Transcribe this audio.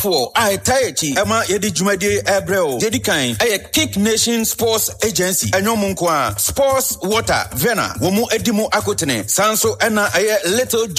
for I Taichi, Emma Yedi Jumadi Abreu, Dedikan, a Kick Nation Sports Agency, Anyomunkwa, Sports Water, Vena, Womu Edimu Akotene, Sanso Ena, a Little